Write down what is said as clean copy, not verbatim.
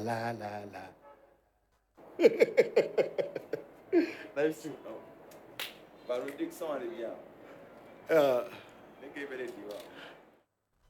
la la la. Merci. Valodiction, les gars. Euh, Les gars, ils veulent dire.